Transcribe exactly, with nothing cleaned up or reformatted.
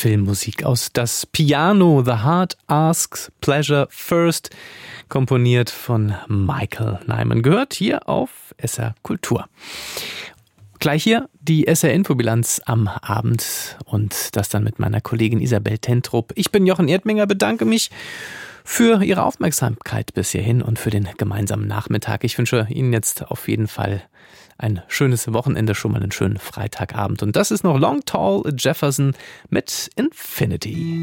Filmmusik aus Das Piano, The Heart Asks Pleasure First, komponiert von Michael Nyman, gehört hier auf S R Kultur. Gleich hier die S R-Infobilanz am Abend und das dann mit meiner Kollegin Isabel Tentrup. Ich bin Jochen Erdminger, bedanke mich für Ihre Aufmerksamkeit bis hierhin und für den gemeinsamen Nachmittag. Ich wünsche Ihnen jetzt auf jeden Fall ein schönes Wochenende, schon mal einen schönen Freitagabend. Und das ist noch Long Tall Jefferson mit Infinity.